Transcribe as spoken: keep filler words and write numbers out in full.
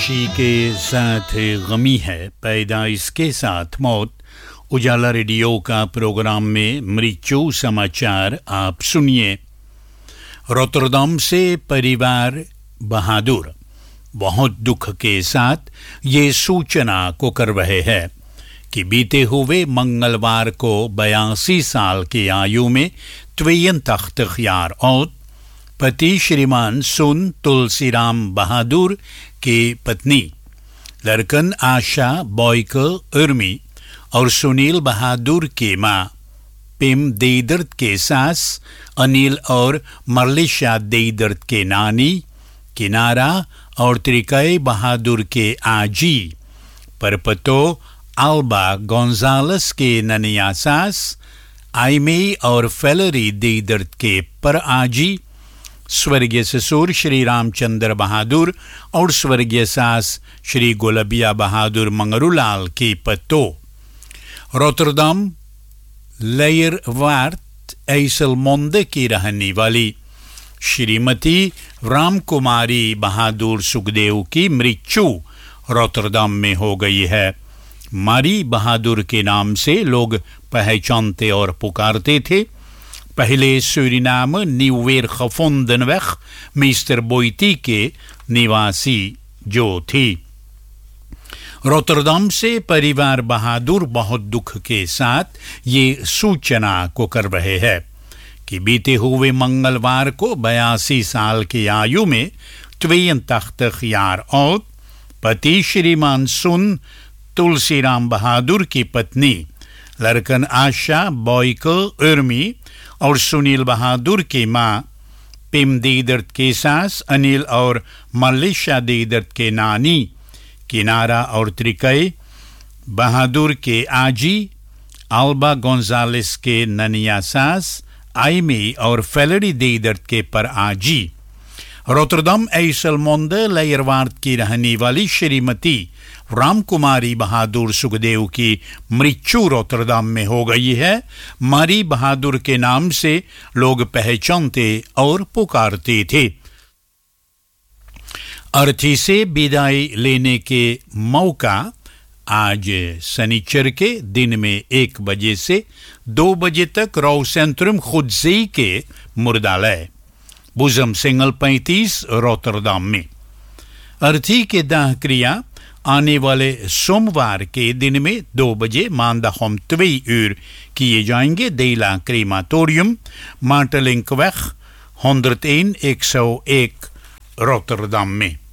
खुशी के साथ गमी है, पैदाइश के साथ मौत। उजाला रेडियो का प्रोग्राम में मृत्यु समाचार आप सुनिए। रोटरडम से परिवार बहादुर बहुत दुख के साथ ये सूचना को कर रहे हैं कि बीते हुए मंगलवार को बयासी साल की आयु में त्वेयन तख्त ख्यार और पति श्रीमान सुन तुलसीराम बहादुर की पत्नी लड़कन आशा बॉयकर उर्मी और सुनील बहादुर की मां पिम देदर्द के सास अनिल और मरलिशा देदर्द के नानी किनारा और त्रिकय बहादुर के आजी परपतो अल्बा गोंजालस के ननिया सास आइमे और फेलरी देदर्द के पर आजी स्वर्गीय ससुर श्री रामचंद्र बहादुर और स्वर्गीय सास श्री गोलबिया बहादुर मंगरूलाल की पत्तो रोटरडम लेयरवार्ट ऐसलमोंदे की रहने वाली श्रीमती रामकुमारी बहादुर सुखदेव की मृत्यु रोटरडम में हो गई है। मारी बहादुर के नाम से लोग पहचानते और पुकारते थे। पहले सूरीनाम न्यूवेर खफोंदनवेख मिस्टर बोइटी के निवासी जो थी। रोटरडम से परिवार बहादुर बहुत दुख के साथ ये सूचना को कर रहे हैं कि बीते हुए मंगलवार को बयासी साल की आयु में त्वेयन तख्त ख्यार और पति श्रीमान सुन तुलसीराम बहादुर की पत्नी लड़कन आशा बॉयकर उर्मी और सुनील बहादुर की मां पिम देदर्द के सास अनिल और मल्लिशा देदर्द के नानी किनारा और त्रिकय बहादुर के आजी अल्बा गोंजालेस के ननिया सास आइमे और फेलरी देदर्द के पर आजी रोटरडम ऐसलमोंदे लेयरवार्ट की रहने वाली श्रीमती रामकुमारी बहादुर सुखदेव की मृत्यु रोटरडम में हो गई है। मारी बहादुर के नाम से लोग पहचानते और पुकारते थे। अर्थी से विदाई लेने के मौका आज शनिचर के दिन में एक बजे से दो बजे तक रौ सेंट्रम खुदजी के मुर्दालय बुजम सिंगल पैंतीस रोटरडम में। अर्थी के दाह क्रिया आने वाले सोमवार के दिन में दो बजे मांदा हम त्वेई उर किए जाएंगे। देला क्रीमाटोरियम मार्टलिंकवेग हंड्रेड वन एक सौ एक रोटरडम में।